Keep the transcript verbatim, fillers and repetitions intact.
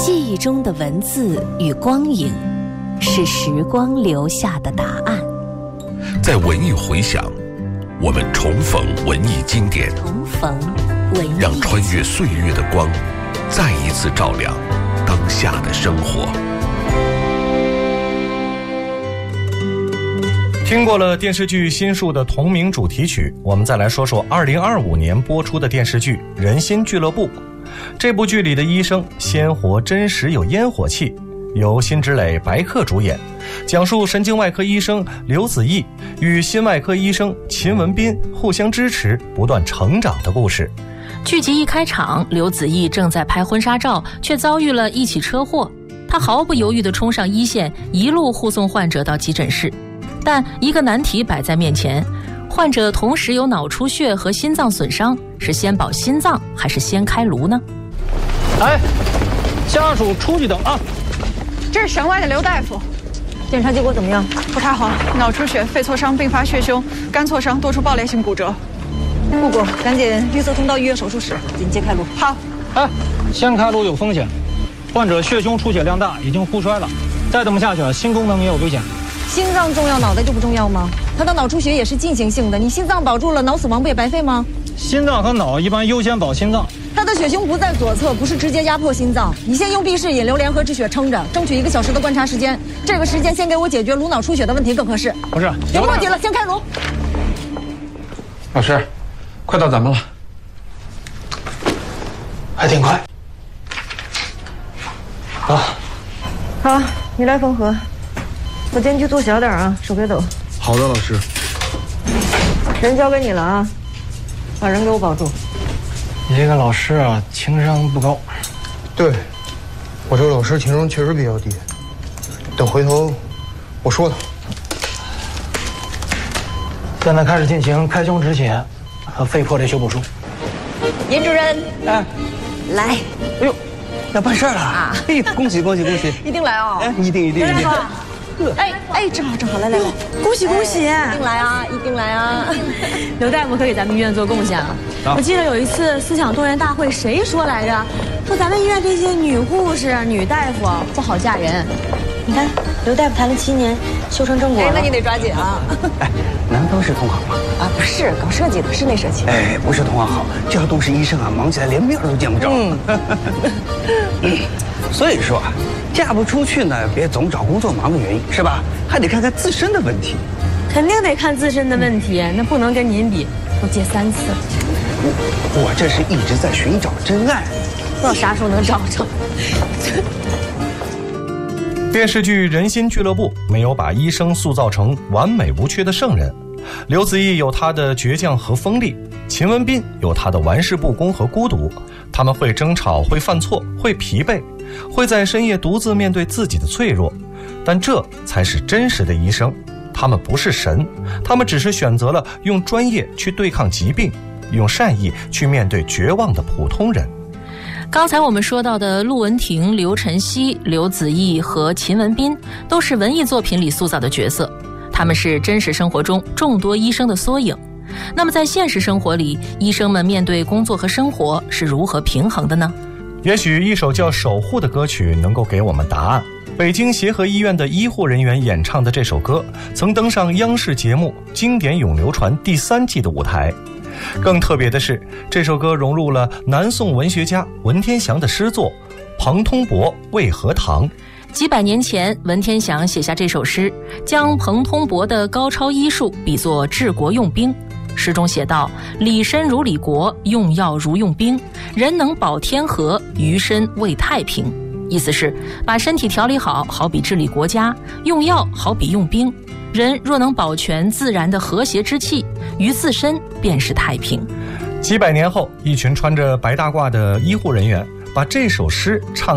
记忆中的文字与光影，是时光留下的答案。 在文艺回响，我们重逢文艺经典， 重逢文艺， 让穿越岁月的光再一次照亮当下的生活。 听过了电视剧《心术》的同名主题曲，我们再来说说二零二五年播出的电视剧《人心俱乐部》。这部剧里的医生鲜活真实有烟火气，由辛芷蕾、白客主演，讲述神经外科医生刘子毅与心外科医生秦文斌互相支持、不断成长的故事。 剧集一开场，刘子毅正在拍婚纱照，却遭遇了一起车祸。他毫不犹豫地冲上一线，一路护送患者到急诊室。但一个难题摆在面前，患者同时有脑出血和心脏损伤，是先保心脏还是先开颅呢？ 哎，家属出去等啊！ 这是省外的刘大夫， 检查结果怎么样？ 不太好，脑出血、肺挫伤并发血胸、肝挫伤，多处爆裂性骨折。 姑姑，赶紧绿色通道预约手术室，紧接开颅。 好。 哎，先开颅有风险，患者血胸出血量大，已经呼衰了，再这么下去，心功能也有危险。 心脏重要，脑袋就不重要吗？他的脑出血也是进行性的，你心脏保住了，脑死亡不也白费吗？ 心脏和脑一般优先保心脏。 他的血胸不在左侧，不是直接压迫心脏。你先用闭式引流联合止血撑着，争取一个小时的观察时间。这个时间先给我解决颅脑出血的问题更合适。 不是， 别墨迹了，先开颅。 老师，快到咱们了，还挺快。啊， 好，你来缝合。我间距做小点啊，手别抖。 好的，老师。 人交给你了啊，把人给我保住。 你这个老师啊，情商不高。 对，我这个老师情商确实比较低。等回头我说他。 现在开始进行开胸止血和肺破裂修补术。 严主任， 哎， 来。 哎呦，要办事儿了啊！哎呦，恭喜恭喜恭喜！ 一定来哦！ 哎，一定一定一定。 哎哎，正好正好，来来来，恭喜恭喜！一定来啊，一定来啊！ 刘大夫可给咱们医院做贡献了。我记得有一次思想动员大会，谁说来着？说咱们医院这些女护士、女大夫不好嫁人。 你看，刘大夫谈了七年，修成正果了。哎，那你得抓紧啊！ 哎，南方是同行吗？ 啊，不是，搞设计的，室内设计。 哎，不是同行好，这要都是医生啊，忙起来连面都见不着。嗯，所以说啊，嫁不出去呢，别总找工作忙的原因，是吧？还得看看自身的问题。 肯定得看自身的问题，那不能跟您比，都结三次了。 我我这是一直在寻找真爱， 不知道啥时候能找着。 电视剧《人心俱乐部》没有把医生塑造成完美无缺的圣人，刘子毅有他的倔强和锋利，秦文斌有他的玩世不恭和孤独。他们会争吵，会犯错，会疲惫，会在深夜独自面对自己的脆弱，但这才是真实的医生。他们不是神，他们只是选择了用专业去对抗疾病，用善意去面对绝望的普通人。 刚才我们说到的陆文婷、刘晨曦、刘子毅和秦文斌都是文艺作品里塑造的角色，他们是真实生活中众多医生的缩影。那么在现实生活里，医生们面对工作和生活是如何平衡的呢？ 也许一首叫《守护》的歌曲能够给我们答案。北京协和医院的医护人员演唱的这首歌曾登上央视节目《经典永流传》第三季的舞台。更特别的是，这首歌融入了南宋文学家文天祥的诗作《彭通伯为何堂》。 几百年前，文天祥写下这首诗，将彭通伯的高超医术比作治国用兵。诗中写道：理身如理国，用药如用兵，人能保天和，余身为太平。意思是把身体调理好，好比治理国家；用药好比用兵。人若能保全自然的和谐之气，于自身便是太平。 几百年后，一群穿着白大褂的医护人员把这首诗唱